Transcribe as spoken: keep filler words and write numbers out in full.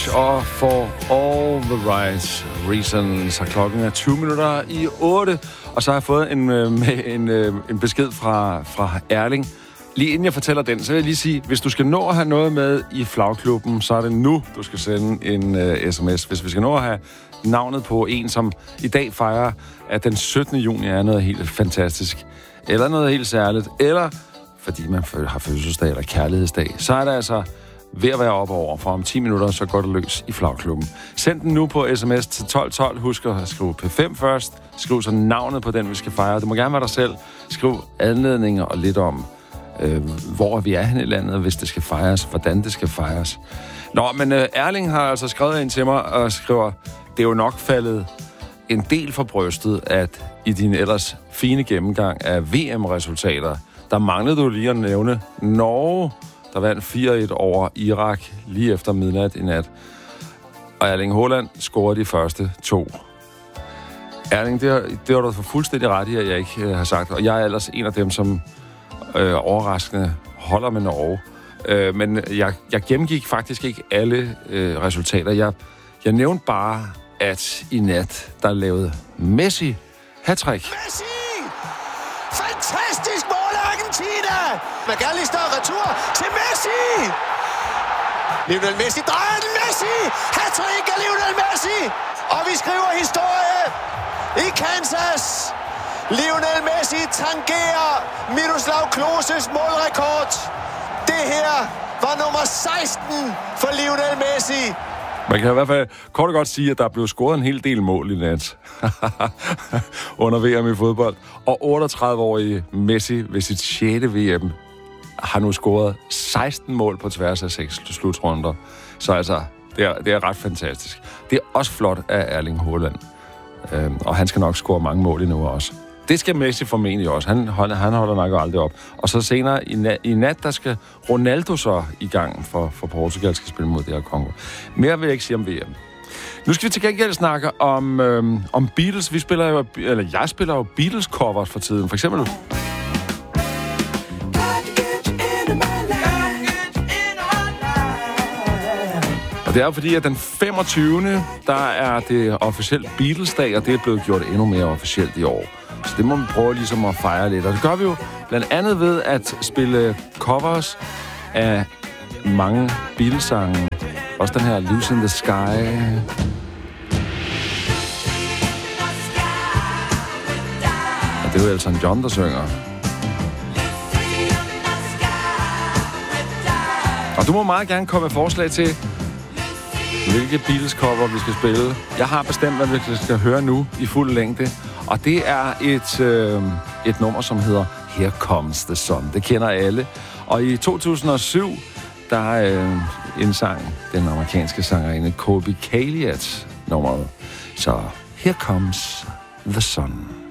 Beach og For All the Right Reasons. Og klokken er tyve minutter i otte, og så har jeg fået en, med en, en besked fra, fra Erling. Lige inden jeg fortæller den, så vil jeg lige sige, hvis du skal nå at have noget med i flagklubben, så er det nu, du skal sende en uh, sms. Hvis vi skal nå at have navnet på en, som i dag fejrer, at den syttende juni er noget helt fantastisk, eller noget helt særligt, eller fordi man har fødselsdag eller kærlighedsdag, så er det altså ved at være oppe over, for om ti minutter, så går det løs i flagklubben. Send den nu på sms til tolv tolv. Husk at skrive P fem først. Skriv så navnet på den, vi skal fejre. Det må gerne være dig selv. Skriv anledninger og lidt om, øh, hvor vi er henne i landet, hvis det skal fejres, hvordan det skal fejres. Nå, men øh, Erling har altså skrevet ind til mig og skriver, det er jo nok faldet en del for brystet, at i din ellers fine gennemgang af V M-resultater, der manglede du lige at nævne Norge, der vandt fire et over Irak lige efter midnat i nat. Og Erling Haaland scorede de første to. Erling, det har, det har du for fuldstændig ret i, at jeg ikke øh, har sagt. Og jeg er ellers en af dem, som øh, overraskende holder med Norge. Øh, men jeg, jeg gennemgik faktisk ikke alle øh, resultater. Jeg, jeg nævnte bare, at i nat, der lavede Messi hat-trick. Messi! Fantastisk mål af Argentina! McAllister retur til Messi! Lionel Messi drejer den! Messi! Hat-trick af Lionel Messi! Og vi skriver historie i Kansas! Lionel Messi tangerer Miroslav Kloses målrekord. Det her var nummer seksten for Lionel Messi. Man kan i hvert fald kort og godt sige, at der er blevet scoret en hel del mål i nat under V M i fodbold. Og otteogtredive-årige Messi ved sit sjette V M har nu scoret seksten mål på tværs af seks slutrunder. Så altså, det er, det er ret fantastisk. Det er også flot af Erling Haaland. Øhm, og han skal nok score mange mål endnu også. Det skal Messi formentlig også. Han holder, han holder nok aldrig op. Og så senere i nat, i nat, der skal Ronaldo så i gang for, for Portugal skal spille mod det her Kongo. Mere vil jeg ikke sige om V M. Nu skal vi til gengæld snakke om, øhm, om Beatles. Vi spiller jo, eller jeg spiller jo Beatles-covers for tiden. For eksempel... Og det er fordi, at den femogtyvende der er det officielt Beatles-dag, og det er blevet gjort endnu mere officielt i år. Så det må vi prøve ligesom at fejre lidt. Og det gør vi jo blandt andet ved at spille covers af mange Beatles-sange. Også den her Loose in the Sky. Og det er jo Elton John, der synger. Og du må meget gerne komme med forslag til, hvilke Beatles-cover vi skal spille. Jeg har bestemt, hvad vi skal høre nu i fuld længde. Og det er et, øh, et nummer, som hedder Here Comes the Sun. Det kender alle. Og i to tusind og syv, der øh, indsang den amerikanske sangerinde Colby Calliot nummeret. Så Here Comes the Sun.